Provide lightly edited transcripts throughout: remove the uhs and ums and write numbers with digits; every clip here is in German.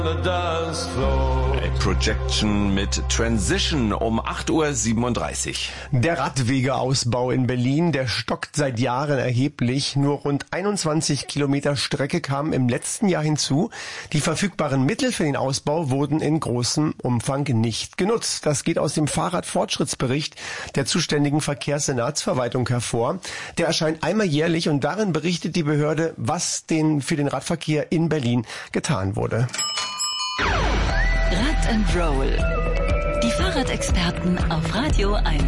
Projection mit Transition um 8:37 Uhr. Der Radwegeausbau in Berlin, der stockt seit Jahren erheblich. Nur rund 21 Kilometer Strecke kamen im letzten Jahr hinzu. Die verfügbaren Mittel für den Ausbau wurden in großem Umfang nicht genutzt. Das geht aus dem Fahrradfortschrittsbericht der zuständigen Verkehrssenatsverwaltung hervor. Der erscheint einmal jährlich und darin berichtet die Behörde, was für den Radverkehr in Berlin getan wurde. Rad and Roll. Die Fahrradexperten auf Radio 1.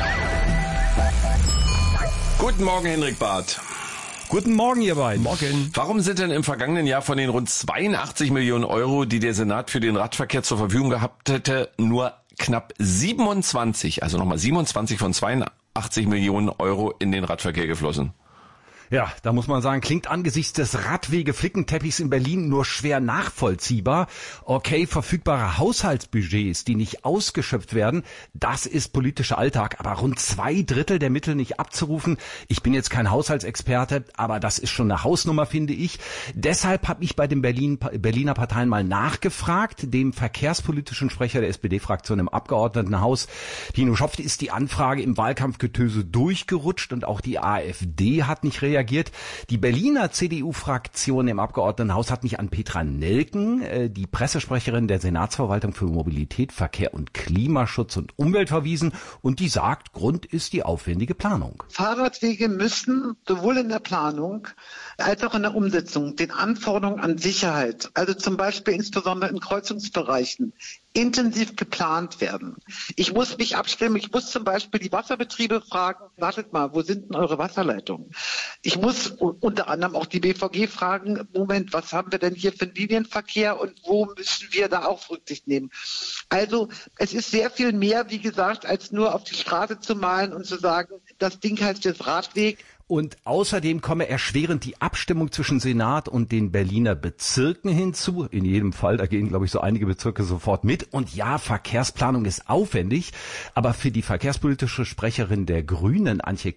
Guten Morgen, Henrik Barth. Guten Morgen, ihr beiden. Morgen. Warum sind denn im vergangenen Jahr von den rund 82 Millionen Euro, die der Senat für den Radverkehr zur Verfügung gehabt hätte, nur knapp 27, also nochmal 27 von 82 Millionen Euro in den Radverkehr geflossen? Ja, da muss man sagen, klingt angesichts des Radwege-Flickenteppichs in Berlin nur schwer nachvollziehbar. Okay, verfügbare Haushaltsbudgets, die nicht ausgeschöpft werden, das ist politischer Alltag, aber rund 2/3 der Mittel nicht abzurufen. Ich bin jetzt kein Haushaltsexperte, aber das ist schon eine Hausnummer, finde ich. Deshalb habe ich bei den Berliner Parteien mal nachgefragt. Dem verkehrspolitischen Sprecher der SPD-Fraktion im Abgeordnetenhaus, Tino Schopf, ist die Anfrage im Wahlkampfgetöse durchgerutscht und auch die AfD hat nicht reagiert. Die Berliner CDU-Fraktion im Abgeordnetenhaus hat mich an Petra Nelken, die Pressesprecherin der Senatsverwaltung für Mobilität, Verkehr und Klimaschutz und Umwelt verwiesen und die sagt, Grund ist die aufwendige Planung. Fahrradwege müssen sowohl in der Planung als auch in der Umsetzung den Anforderungen an Sicherheit, also zum Beispiel insbesondere in Kreuzungsbereichen, intensiv geplant werden. Ich muss mich abstimmen, ich muss zum Beispiel die Wasserbetriebe fragen, wartet mal, wo sind denn eure Wasserleitungen? Ich muss unter anderem auch die BVG fragen, Moment, was haben wir denn hier für einen Linienverkehr und wo müssen wir da auch Rücksicht nehmen? Also es ist sehr viel mehr, wie gesagt, als nur auf die Straße zu malen und zu sagen, das Ding heißt jetzt Radweg. Und außerdem komme erschwerend die Abstimmung zwischen Senat und den Berliner Bezirken hinzu. In jedem Fall, da gehen, glaube ich, so einige Bezirke sofort mit. Und ja, Verkehrsplanung ist aufwendig, aber für die verkehrspolitische Sprecherin der Grünen, Antje